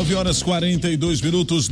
9h42,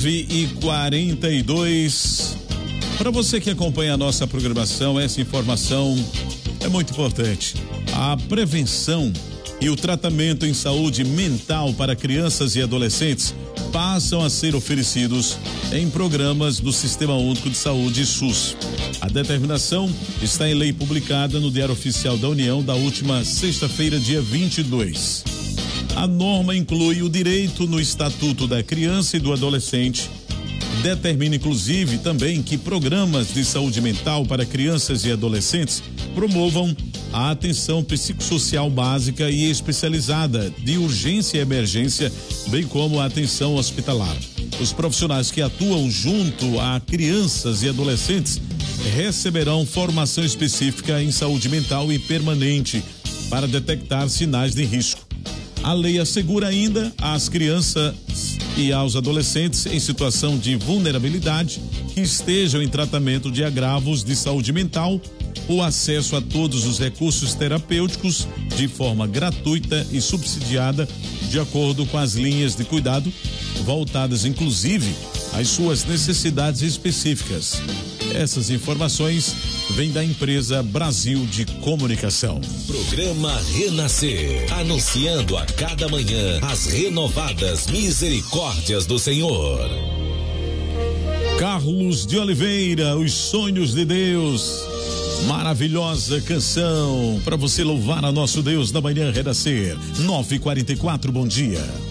9h42. Para você que acompanha a nossa programação, essa informação é muito importante. A prevenção e o tratamento em saúde mental para crianças e adolescentes passam a ser oferecidos em programas do Sistema Único de Saúde, SUS. A determinação está em lei publicada no Diário Oficial da União da última sexta-feira, dia 22. A norma inclui o direito no Estatuto da Criança e do Adolescente. Determina, inclusive, também que programas de saúde mental para crianças e adolescentes promovam a atenção psicossocial básica e especializada de urgência e emergência, bem como a atenção hospitalar. Os profissionais que atuam junto a crianças e adolescentes receberão formação específica em saúde mental e permanente para detectar sinais de risco. A lei assegura ainda às crianças e aos adolescentes em situação de vulnerabilidade que estejam em tratamento de agravos de saúde mental o acesso a todos os recursos terapêuticos de forma gratuita e subsidiada de acordo com as linhas de cuidado, voltadas inclusive às suas necessidades específicas. Essas informações vêm da empresa Brasil de Comunicação. Programa Renascer, anunciando a cada manhã as renovadas misericórdias do Senhor. Carlos de Oliveira, Os Sonhos de Deus. Maravilhosa canção para você louvar a nosso Deus da manhã. Renascer 9h44, bom dia.